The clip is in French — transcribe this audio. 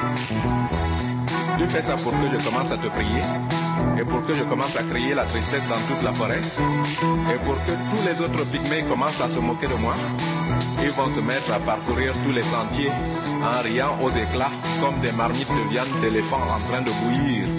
Tu fais ça pour que je commence à te prier et pour que je commence à crier la tristesse dans toute la forêt et pour que tous les autres pygmées commencent à se moquer de moi. Ils vont se mettre à parcourir tous les sentiers en riant aux éclats comme des marmites de viande d'éléphant en train de bouillir.